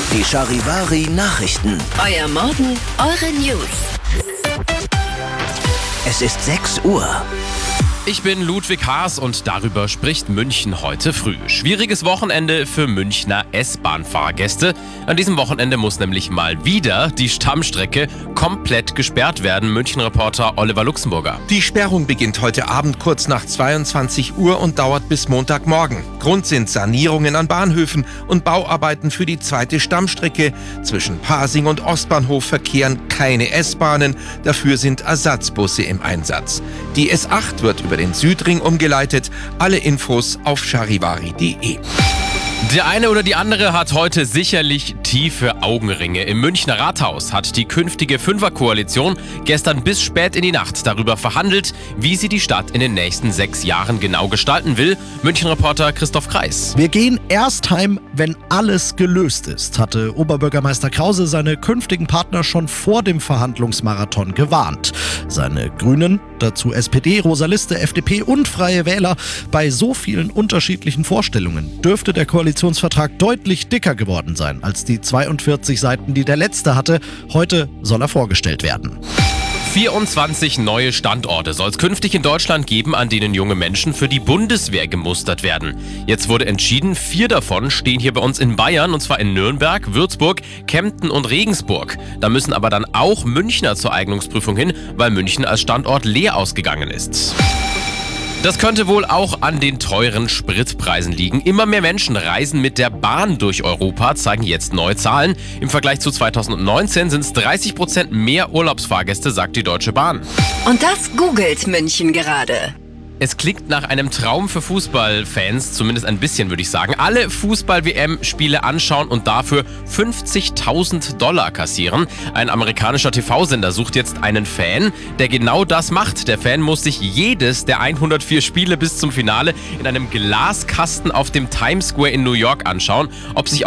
Die Charivari Nachrichten. Euer Morgen, eure News. Es ist 6 Uhr. Ich bin Ludwig Haas und darüber spricht München heute früh. Schwieriges Wochenende für Münchner S-Bahn-Fahrgäste. An diesem Wochenende muss nämlich mal wieder die Stammstrecke komplett gesperrt werden. München-Reporter Oliver Luxemburger. Die Sperrung beginnt heute Abend kurz nach 22 Uhr und dauert bis Montagmorgen. Grund sind Sanierungen an Bahnhöfen und Bauarbeiten für die zweite Stammstrecke. Zwischen Pasing und Ostbahnhof verkehren keine S-Bahnen, dafür sind Ersatzbusse im Einsatz. Die S8 wird über den Südring umgeleitet. Alle Infos auf charivari.de. Der eine oder die andere hat heute sicherlich tiefe Augenringe. Im Münchner Rathaus hat die künftige Fünferkoalition gestern bis spät in die Nacht darüber verhandelt, wie sie die Stadt in den nächsten 6 Jahren genau gestalten will. München-Reporter Christoph Kreis. Wir gehen erst heim, wenn alles gelöst ist, hatte Oberbürgermeister Krause seine künftigen Partner schon vor dem Verhandlungsmarathon gewarnt. Seine Grünen, dazu SPD, Rosa Liste, FDP und Freie Wähler, bei so vielen unterschiedlichen Vorstellungen dürfte der Koalitionsvertrag deutlich dicker geworden sein als die 42 Seiten, die der letzte hatte. Heute soll er vorgestellt werden. 24 neue Standorte soll es künftig in Deutschland geben, an denen junge Menschen für die Bundeswehr gemustert werden. Jetzt wurde entschieden, 4 davon stehen hier bei uns in Bayern, und zwar in Nürnberg, Würzburg, Kempten und Regensburg. Da müssen aber dann auch Münchner zur Eignungsprüfung hin, weil München als Standort leer ausgegangen ist. Das könnte wohl auch an den teuren Spritpreisen liegen. Immer mehr Menschen reisen mit der Bahn durch Europa, zeigen jetzt neue Zahlen. Im Vergleich zu 2019 sind es 30% mehr Urlaubsfahrgäste, sagt die Deutsche Bahn. Und das googelt München gerade. Es klingt nach einem Traum für Fußballfans, zumindest ein bisschen, würde ich sagen. Alle Fußball-WM-Spiele anschauen und dafür $50.000 kassieren. Ein amerikanischer TV-Sender sucht jetzt einen Fan, der genau das macht. Der Fan muss sich jedes der 104 Spiele bis zum Finale in einem Glaskasten auf dem Times Square in New York anschauen. Ob sich